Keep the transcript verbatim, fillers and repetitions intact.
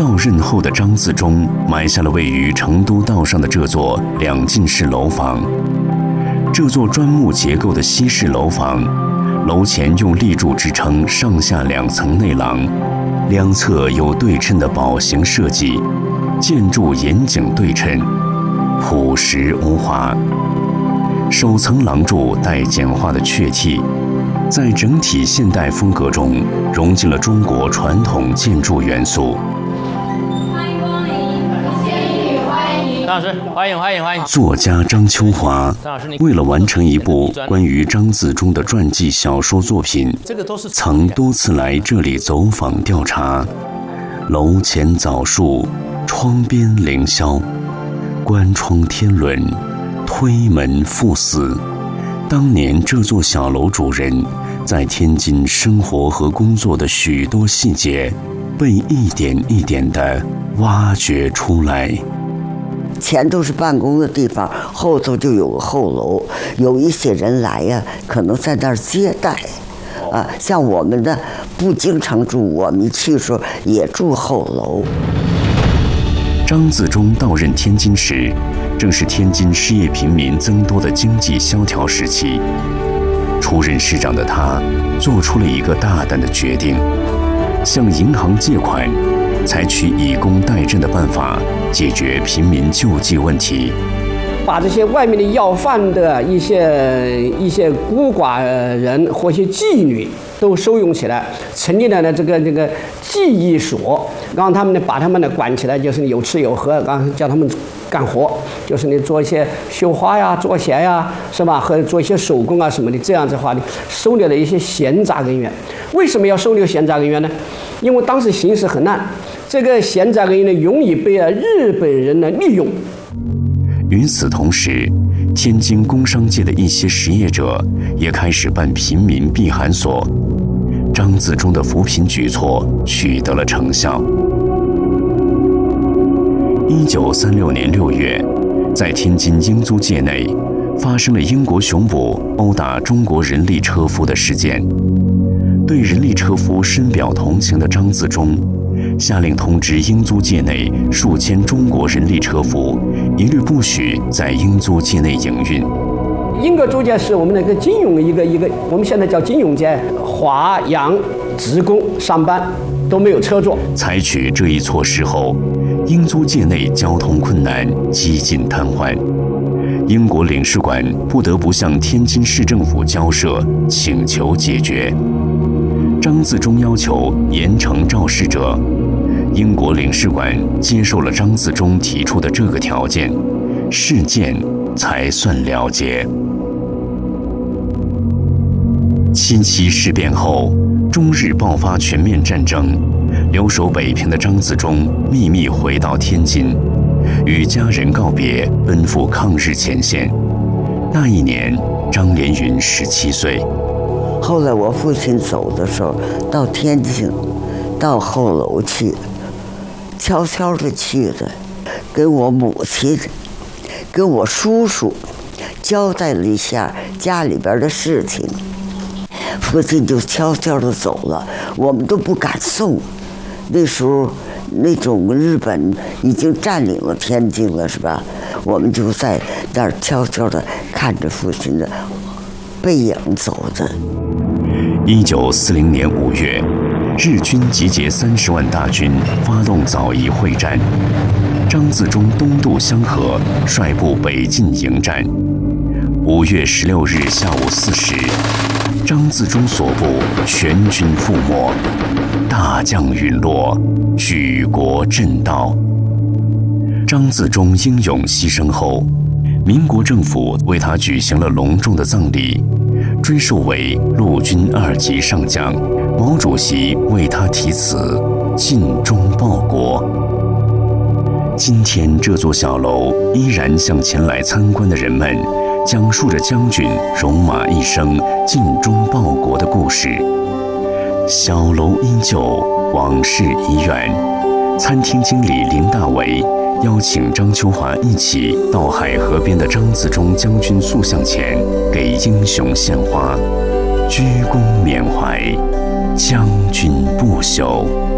到任后的张自忠买下了位于成都道上的这座两进式楼房。这座砖木结构的西式楼房，楼前用立柱支撑上下两层内廊，两侧有对称的宝形设计，建筑严谨对称，朴实无华。首层廊柱带简化的阙体，在整体现代风格中融进了中国传统建筑元素。 张老师，欢迎欢迎欢迎！ 作家张秋华为了完成一部关于张自忠的传记小说作品，曾多次来这里走访调查。楼前枣树，窗边凌霄，关窗天伦，推门复寺。当年这座小楼主人在天津生活和工作的许多细节，被一点一点地挖掘出来。 前头是办公的地方，后头就有个后楼，有一些人来呀，可能在那儿接待，啊，像我们的不经常住，我们去的时候也住后楼。 张自忠到任天津时，正是天津失业贫民增多的经济萧条时期。出任市长的他，做出了一个大胆的决定，向银行借款，采取以工代赈的办法解决贫民救济问题， 把这些外面的要饭的一些一些孤寡人或一些妓女都收容起来，成立了呢这个这个技艺所，让他们呢把他们呢管起来，就是有吃有喝，让叫他们干活，就是你做一些绣花呀、做鞋呀，是吧？和做一些手工啊什么的。这样子的话呢，收留了一些闲杂人员。为什么要收留闲杂人员呢？因为当时形势很烂，这个闲杂人员呢容易被日本人呢利用。 与此同时，天津工商界的一些实业者也开始办贫民避寒所。张自忠的扶贫举措取得了成效。一九三六年六月，在天津英租界内发生了英国巡捕殴打中国人力车夫的事件。对人力车夫深表同情的张自忠，下令通知英租界内数千中国人力车夫，一律不许在英租界内营运。 英国租界是我们那个金融一个一个，我们现在叫金融界，华洋职工上班都没有车坐。 采取这一措施后，英租界内交通困难几近瘫痪，英国领事馆不得不向天津市政府交涉，请求解决。张自忠要求严惩肇事者，英国领事馆接受了张自忠提出的这个条件，事件才算了结。七七事变后，中日爆发全面战争，留守北平的张自忠秘密回到天津，与家人告别，奔赴抗日前线。那一年，张连云十七岁。 后来我父亲走的时候，到天津，到后楼去，悄悄地去的，跟我母亲、跟我叔叔交代了一下家里边的事情。父亲就悄悄地走了，我们都不敢送。那时候，那种日本已经占领了天津了，是吧？我们就在那儿悄悄地看着父亲的背影走的。 一九四零年五月，日军集结三十万大军，发动枣宜会战。张自忠东渡香河，率部北进迎战。五月十六日下午四时，张自忠所部全军覆没，大将陨落，举国震道。张自忠英勇牺牲后，民国政府为他举行了隆重的葬礼，追授为陆军二级上将。毛主席为他题词，尽忠报国。今天这座小楼依然向前来参观的人们讲述着将军戎马一生、尽忠报国的故事。小楼依旧，往事已远。餐厅经理林大为邀请张秋华一起到海河边的张自忠将军塑像前，给英雄献花，鞠躬缅怀，将军不朽。